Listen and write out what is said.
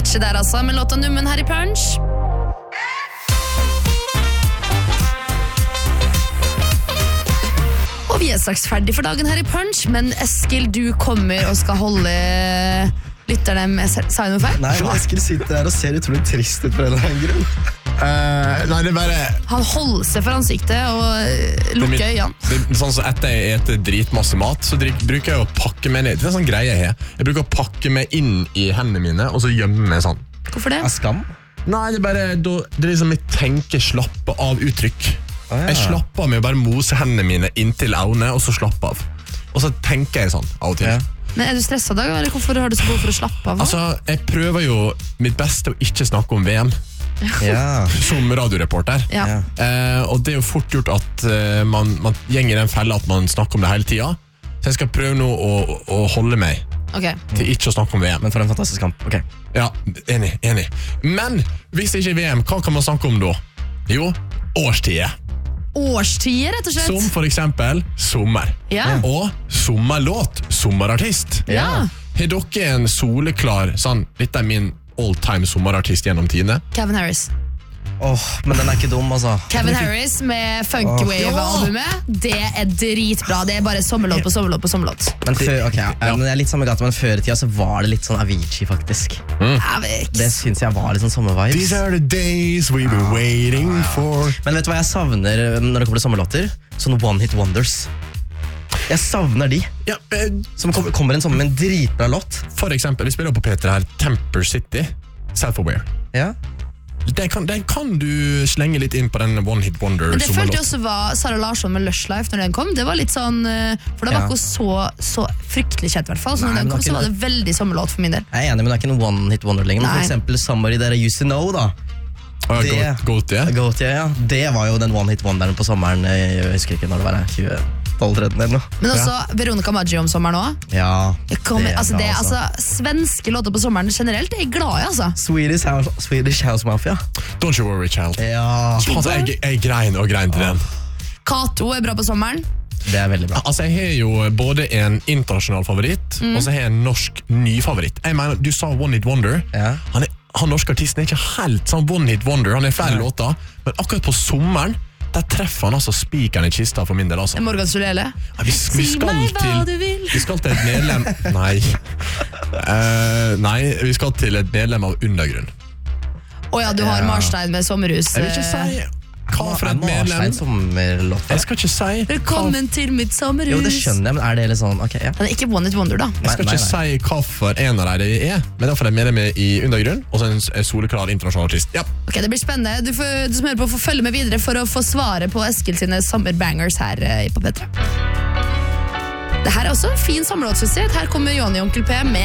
Avicii der altså, med låta Nummen her i Punch. Og vi straks ferdig for dagen her i Punch, men Eskil, du kommer og skal holde lytterne med sa jeg noe feil? Nei, men Eskil sitter her og ser utrolig trist ut på en eller annen grunn. Nei, det bare Han holder seg for ansiktet og lukker øynene. Sånn som etter jeg eter dritmasse mat, så bruker jeg å pakke meg ned. Det sånn greie jeg har. Jeg bruker å pakke meg inn i hendene mine, og så gjemme meg sånn. Hvorfor det? Av skam? Nei, det er liksom jeg tenker slappe av uttrykk. Jeg slapper av med å bare mose hendene mine inntil øynene, og så slappe av. Og så tenker jeg sånn av og til. Men er du stresset da, eller hvorfor har du så behov for å slappe av? Altså, jeg prøver jo mitt beste å ikke snakke om VM. Som radioreporter. Og det er jo fort gjort at man gjenger i den fella at man snakker om det hele tiden. Så jeg skal prøve nå å holde meg til ikke å snakke om VM. Men for en fantastisk kamp. Ja, enig. Men hvis det ikke er VM, hva kan man snakke om da? Jo, årstider. Årstider, rett og slett. Som for eksempel sommer. Og sommerlåt, sommerartist. Har dere en soleklar sånn, dette er min all-time sommerartist gjennom tidene? Kevin Harris. Men den er ikke dum, altså. Kevin Harris med Funky Wave-albumet. Det er dritbra. Det er bare sommerlåt på sommerlåt på sommerlåt. Men men jeg er litt samme gata, men før i tida så var det litt sånn Avicii, faktisk. Det synes jeg var litt sånn sommervibes. These are the days we've been waiting for. Men vet du hva jeg savner når det kommer til sommerlåter? Sånne one-hit wonders. Jeg savner de. Som kommer en sommer med en dritbra låt. For eksempel, vi spiller på P3 her, Temper City, Self-Aware. Den kan du slenge litt inn på den One Hit Wonder. Det følte jeg også var Sara Larsson med Lush Life når den kom. Det var litt sånn, for det var ikke så fryktelig kjent i hvert fall. Så når den kom så var det veldig sommerlåt for min del. Jeg er enig, men det er ikke noen One Hit Wonder lenger. For eksempel Somebody That I Used To Know da. Det var jo den One Hit Wonderen på sommeren. Jeg husker ikke når det var 2012-13 eller noe. Men også Veronica Maggio om sommeren også. Svenske låter på sommeren generelt er jeg glad i, altså. Swedish House Mafia. Don't you worry, child. Jeg grein til den. Kato er bra på sommeren. Det er veldig bra. Altså, jeg har jo både en internasjonal favoritt, og så har jeg en norsk ny favoritt. Jeg mener, du sa One Hit Wonder. Han norske artisten er ikke helt sånn One Hit Wonder. Han er flere låter, men akkurat på sommeren der treffer han altså spikeren i kista for min del, altså. Morgan Sulele. Vi skal til et medlem. Nei, vi skal til et medlem av Undergrunn. Du har Marstein med Sommerhus. Jeg vil ikke si hva for et medlem. Jeg skal ikke si Velkommen til mitt sommerhus. Jo, det skjønner jeg, men er det litt sånn Den er ikke One Hit Wonder da. Jeg skal ikke si hva for en av dem det er, men derfor er det medlem i Undergrunn og så en soleklar internasjonal artist. Ok, det blir spennende. Du som hører på får følge med videre for å få svaret på Eskil sine sommerbangers her på P3. Det her er også en fin sommerlåt, synes jeg. Her kommer Johnny og Onkel P med